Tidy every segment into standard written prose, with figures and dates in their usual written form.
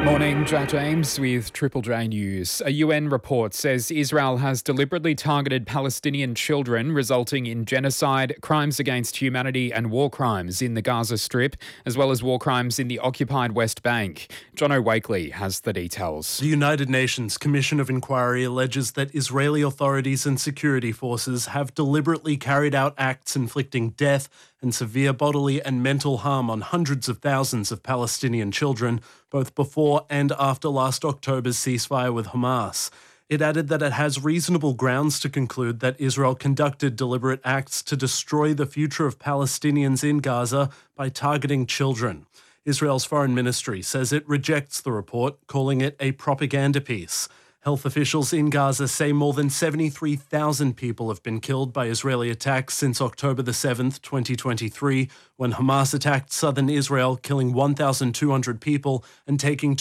Morning, Jack James with Triple J News. A UN report says Israel has deliberately targeted Palestinian children, resulting in genocide, crimes against humanity and war crimes in the Gaza Strip, as well as war crimes in the occupied West Bank. Jono Wakely has the details. The United Nations Commission of Inquiry alleges that Israeli authorities and security forces have deliberately carried out acts inflicting death and severe bodily and mental harm on hundreds of thousands of Palestinian children, both before and after last October's ceasefire with Hamas. It added that it has reasonable grounds to conclude that Israel conducted deliberate acts to destroy the future of Palestinians in Gaza by targeting children. Israel's foreign ministry says it rejects the report, calling it a propaganda piece. Health officials in Gaza say more than 73,000 people have been killed by Israeli attacks since October the 7th, 2023, when Hamas attacked southern Israel, killing 1,200 people and taking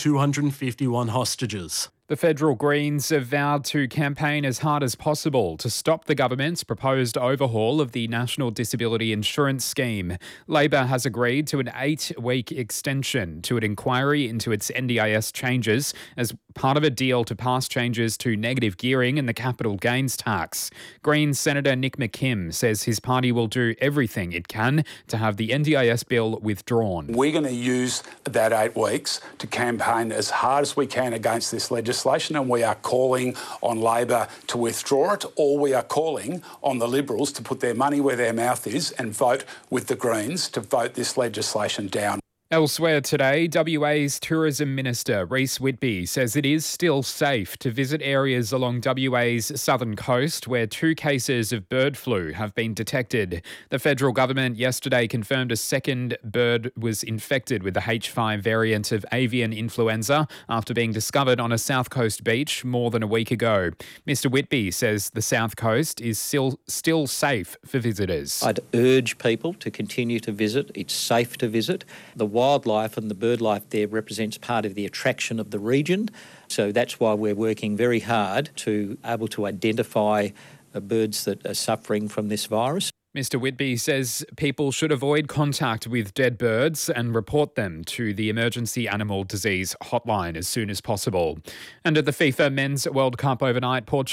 251 hostages. The federal Greens have vowed to campaign as hard as possible to stop the government's proposed overhaul of the National Disability Insurance Scheme. Labor has agreed to an 8-week extension to an inquiry into its NDIS changes as part of a deal to pass changes to negative gearing and the capital gains tax. Greens Senator Nick McKim says his party will do everything it can to have the NDIS bill withdrawn. We're going to use that 8 weeks to campaign as hard as we can against this legislation, and we are calling on Labor to withdraw it, or we are calling on the Liberals to put their money where their mouth is and vote with the Greens to vote this legislation down. Elsewhere today, WA's Tourism Minister Reece Whitby says it is still safe to visit areas along WA's southern coast where 2 cases of bird flu have been detected. The federal government yesterday confirmed a second bird was infected with the H5 variant of avian influenza after being discovered on a south coast beach more than a week ago. Mr Whitby says the south coast is still safe for visitors. I'd urge people to continue to visit. It's safe to visit. The wildlife and the bird life there represents part of the attraction of the region. So that's why we're working very hard to able to identify birds that are suffering from this virus. Mr Whitby says people should avoid contact with dead birds and report them to the Emergency Animal Disease Hotline as soon as possible. And at the FIFA Men's World Cup overnight, Portugal